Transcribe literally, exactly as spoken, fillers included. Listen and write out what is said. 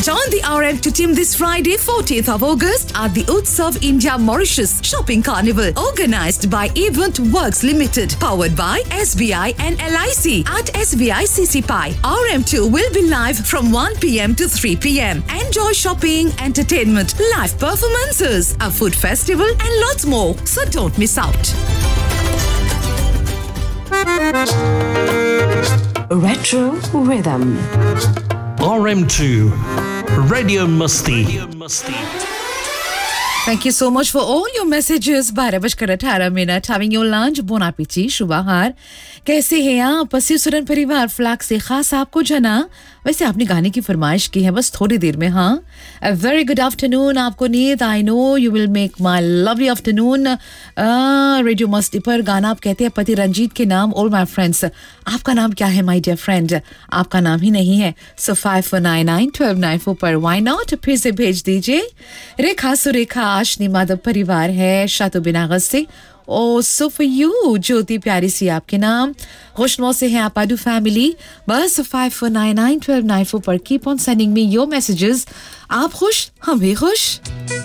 Join the R M two team this Friday, fourteenth of August at the Utsav India Mauritius Shopping Carnival, organized by Event Works Limited, powered by S B I and L I C at S B I C C P I. R M two will be live from one p.m. to three p.m. Enjoy shopping, entertainment, live performances, a food festival and lots more. So don't miss out. Retro Rhythm. R M two Radio Musti. Thank you so much for all your messages. बारह बजकर अठारह minute. Having your lunch. Bon appétit. शुभाहार. कैसे हैं आप? पसियुसरन परिवार flag से खास आपको जना. वैसे आपने गाने की फरमाइश की है बस थोड़ी देर में. हाँ. A very good afternoon आपको नींद. I know you will make my lovely afternoon. Radio मस्ती पर गाना आप कहते हैं पति रंजीत के नाम. All my friends. आपका नाम क्या है my dear friend? आपका नाम ही नहीं है. So five four nine nine one two nine four पर why not? फिर से भेज दीजिए. रेखा सुरेखा आशनी माधव परिवार है शातु बिनागस से. ओ सो फॉर यू ज्योति प्यारी सी आपके नाम. खुशनौ से हैं आपाडू फैमिली. बस five four nine nine one two nine four पर keep on sending me your messages. आप खुश हम भी खुश.